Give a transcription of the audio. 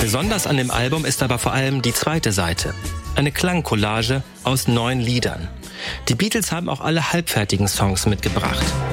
Besonders an dem Album ist aber vor allem die zweite Seite. Eine Klangcollage aus 9 Liedern. Die Beatles haben auch alle halbfertigen Songs mitgebracht.